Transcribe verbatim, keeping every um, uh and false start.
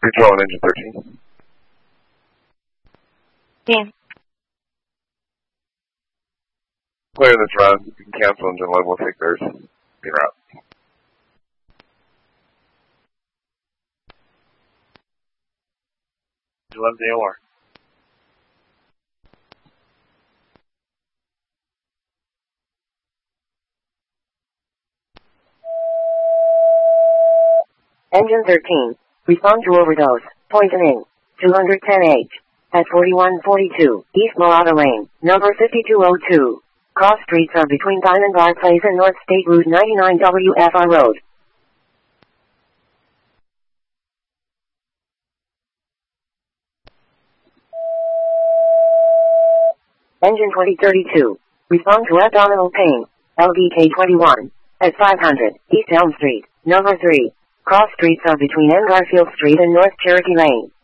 Control on engine thirteen. Yeah. Clear this run. You can cancel engine load. We'll take theirs. Be route. eleven Z O R. Engine thirteen. Respond to overdose. Poisoning. two hundred ten H. At forty-one forty-two. East Morada Lane. Number fifty-two oh two. Cross streets are between Diamond Bar Place and North State Route ninety-nine W F R Road. Engine twenty thirty-two. Respond to abdominal pain. L D K twenty-one. At five hundred. East Elm Street. Number three. Cross streets are between N. Garfield Street and North Cherokee Lane.